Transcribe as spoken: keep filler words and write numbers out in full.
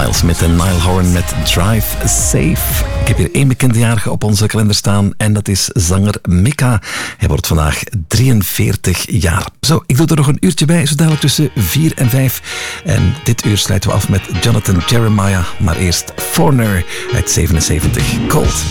Miles met de Nile Horan met Drive Safe. Ik heb hier één bekendjarige op onze kalender staan en dat is zanger Mika. Hij wordt vandaag drieënveertig jaar. Zo, ik doe er nog een uurtje bij, zo dadelijk tussen vier en vijf. En dit uur sluiten we af met Jonathan Jeremiah, maar eerst Foreigner uit zevenenzeventig. Cold.